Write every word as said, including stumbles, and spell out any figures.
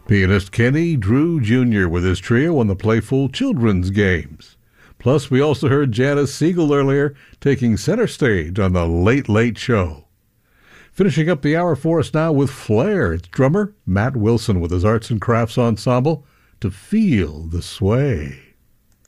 Pianist Kenny Drew Junior with his trio on the playful children's games. Plus, we also heard Janice Siegel earlier taking center stage on the Late Late Show. Finishing up the hour for us now with flair, it's drummer Matt Wilson with his Arts and Crafts Ensemble, To Feel the Sway.